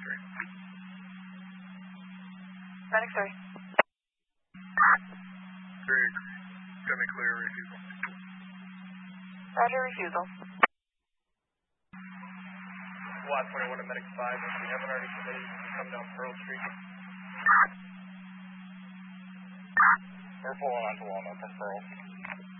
Street. Medic 3. 3, got me clear refusal. Roger, refusal. Squad 21 to Medic 5, if we haven't already submitted, come down Pearl Street. We're pulling onto Walnut from Pearl.